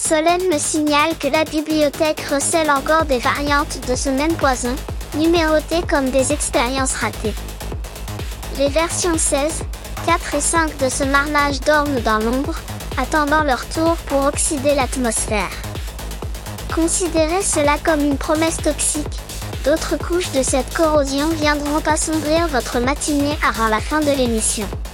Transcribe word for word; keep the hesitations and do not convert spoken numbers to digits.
Solène me signale que la bibliothèque recèle encore des variantes de ce même poison, numérotées comme des expériences ratées. Les versions seize, quatre et cinq de ce marnage dorment dans l'ombre, attendant leur tour pour oxyder l'atmosphère. Considérez cela comme une promesse toxique. D'autres couches de cette corrosion viendront assombrir votre matinée avant la fin de l'émission.